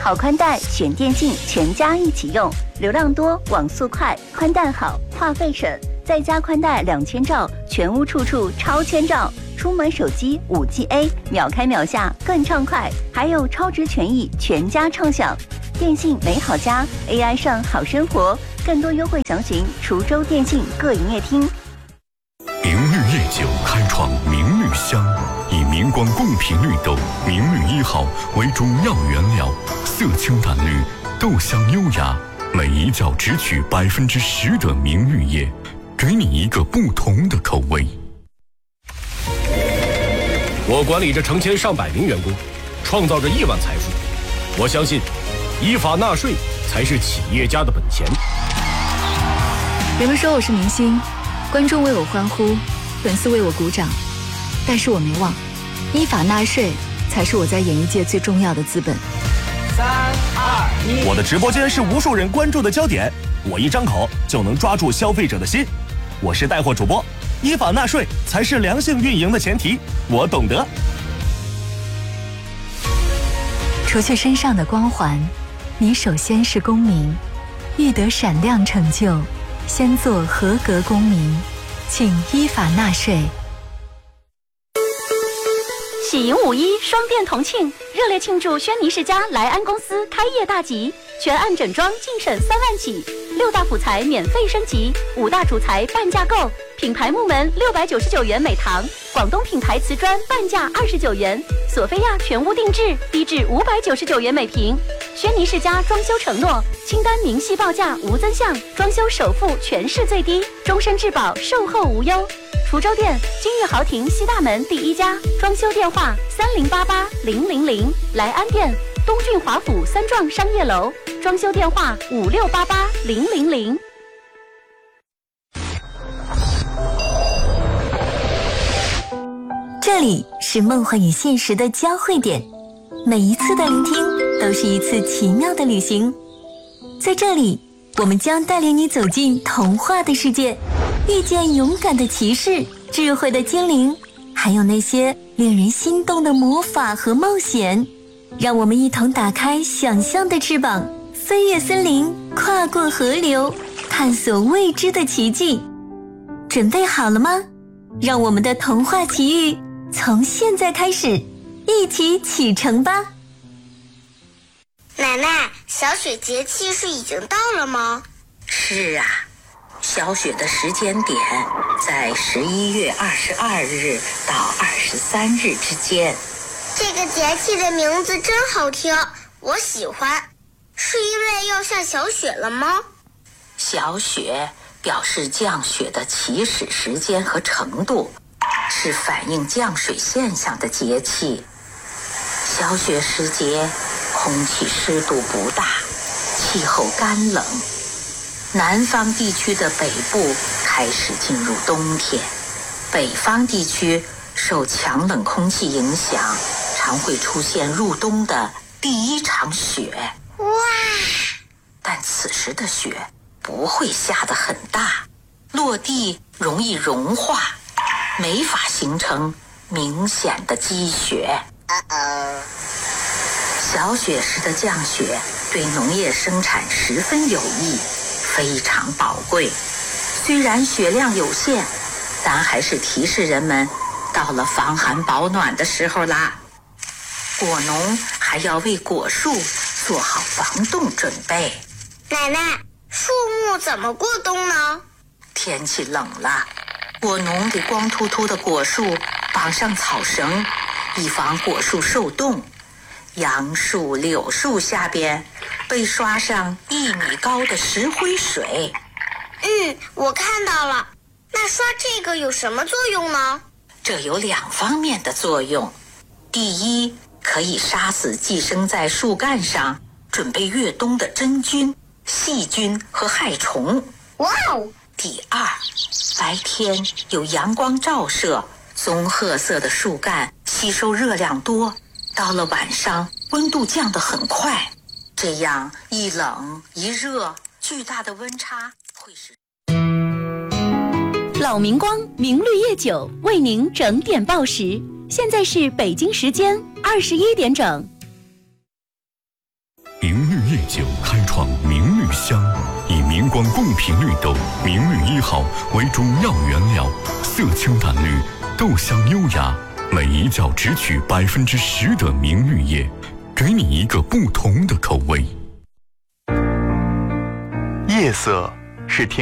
好宽带选电信，全家一起用，流量多，网速快，宽带好，话费省，再加宽带2000兆，全屋处处超千兆。出门手机5G A， 秒开秒下更畅快，还有超值权益，全家畅享。电信美好家 ，AI 上好生活，更多优惠详询滁州电信各营业厅。 明绿夜酒开创明绿香，以明光贡品绿豆明绿1号为主要原料，色清淡绿，豆香优雅，每一窖只取10%的明绿叶，给你一个不同的口味。 我管理着成千上百名员工，创造着亿万财富。我相信，依法纳税才是企业家的本钱。 人们说我是明星，观众为我欢呼，粉丝为我鼓掌，但是我没忘，依法纳税才是我在演艺界最重要的资本。 3、2、1， 我的直播间是无数人关注的焦点，我一张口就能抓住消费者的心。我是带货主播，依法纳税才是良性运营的前提，我懂得。 除去身上的光环，你首先是公民，欲得闪亮成就，先做合格公民，请依法纳税。 喜迎5·1双店同庆，热烈庆祝轩尼诗家莱安公司开业大吉，全案整装净省3万起，6大辅材免费升级，5大主材半价购，品牌木门699元每堂，广东品牌瓷砖半价29元，索菲亚全屋定制低至599元每平。轩尼诗家装修承诺，清单明细报价无增项，装修首付全市最低，终身质保，售后无忧。滁州店金玉豪庭西大门第1家，装修电话30880000，莱安店东郡华府3幢商业楼，装修电话56880000。 这里是梦幻与现实的交汇点，每一次的聆听都是一次奇妙的旅行。在这里，我们将带领你走进童话的世界，遇见勇敢的骑士、智慧的精灵，还有那些令人心动的魔法和冒险。让我们一同打开想象的翅膀，飞越森林，跨过河流，探索未知的奇迹。准备好了吗？让我们的童话奇遇从现在开始，一起启程吧。 奶奶，小雪节气是已经到了吗？ 是啊，小雪的时间点在11月22日到23日之间。 这个节气的名字真好听，我喜欢。是因为要下小雪了吗？ 小雪表示降雪的起始时间和程度，是反映降水现象的节气。小雪时节，空气湿度不大，气候干冷，南方地区的北部开始进入冬天，北方地区受强冷空气影响，常会出现入冬的第一场雪。 哇！ 但此时的雪不会下得很大，落地容易融化，没法形成明显的积雪。小雪时的降雪对农业生产十分有益，非常宝贵。虽然雪量有限，但还是提示人们到了防寒保暖的时候啦。果农还要为果树做好防冻准备。 奶奶，树木怎么过冬呢？ 天气冷了，果农给光秃秃的果树绑上草绳，以防果树受冻。杨树、柳树下边被刷上1米高的石灰水。 我看到了。那刷这个有什么作用呢？ 这有2方面的作用。第一，可以杀死寄生在树干上准备越冬的真菌、细菌和害虫。 哇哦！ 第二，白天有阳光照射，棕褐色的树干吸收热量多，到了晚上温度降得很快，这样一冷一热，巨大的温差会使老明光明绿夜酒为您整点报时，现在是北京时间21点整。 明绿夜酒开创明绿香，以明光贡品绿豆明绿1号为主要原料，色清淡绿，豆香优雅，每一角只取10%的明绿叶，给你一个不同的口味。 夜色是天